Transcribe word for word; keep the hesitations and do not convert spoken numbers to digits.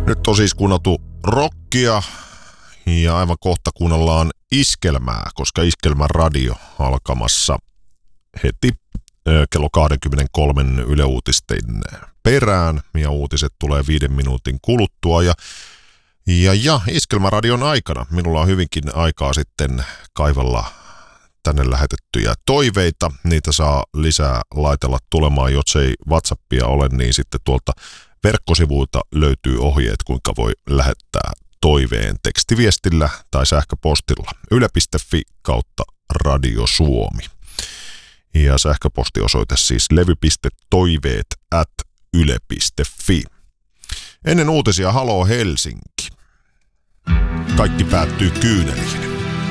Nyt on siis kuunneltu rockia ja aivan kohta kuunnellaan iskelmää, koska Iskelmän radio alkamassa heti kello kaksikymmentäkolme Yle Uutisten perään ja uutiset tulee viiden minuutin kuluttua ja, ja, ja Iskelmäradion aikana minulla on hyvinkin aikaa sitten kaivella tänne lähetettyjä toiveita. Niitä saa lisää laitella tulemaan, jos ei WhatsAppia ole, niin sitten tuolta verkkosivuilta löytyy ohjeet, kuinka voi lähettää toiveen tekstiviestillä tai sähköpostilla. yle piste fi kautta Radio Suomi. Ja sähköpostiosoite siis levy.toiveet at yle piste fi. Ennen uutisia Haloo Helsinki. Kaikki päättyy kyyneliin.